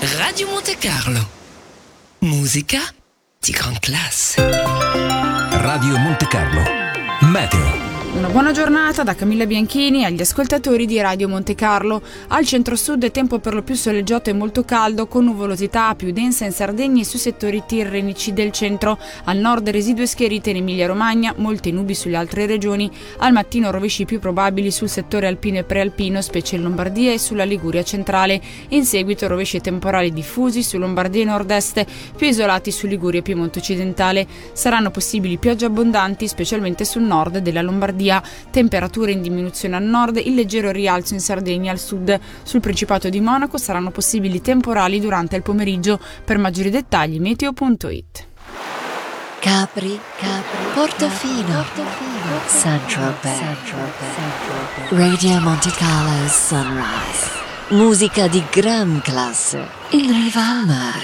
Radio Monte Carlo. Musica di gran classe. Radio Monte Carlo. Meteo. Una buona giornata da Camilla Bianchini agli ascoltatori di Radio Monte Carlo. Al centro-sud è tempo per lo più soleggiato e molto caldo, con nuvolosità più densa in Sardegna e sui settori tirrenici del centro. Al nord residue schiarite in Emilia-Romagna, molte nubi sulle altre regioni. Al mattino rovesci più probabili sul settore alpino e prealpino, specie in Lombardia e sulla Liguria centrale. In seguito rovesci temporali diffusi su Lombardia e nord-est, più isolati su Liguria e Piemonte occidentale. Saranno possibili piogge abbondanti, specialmente sul nord della Lombardia. Temperature in diminuzione al nord, il leggero rialzo in Sardegna al sud. Sul Principato di Monaco saranno possibili temporali durante il pomeriggio. Per maggiori dettagli meteo.it. Capri, Portofino, Saint-Tropez, Radio Monte Carlo Sunrise. Musica di gran classe in riva al mare.